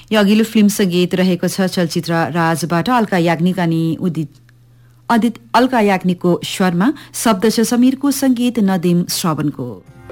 यो अघिल्लो फिल्म सङ्गीत रहेको छ चलचित्र राजबाट अल्का याग्निक अनि अल्का याग्निकको स्वरमा, शब्द छ समीरको, सङ्गीत नदीम श्रवणको।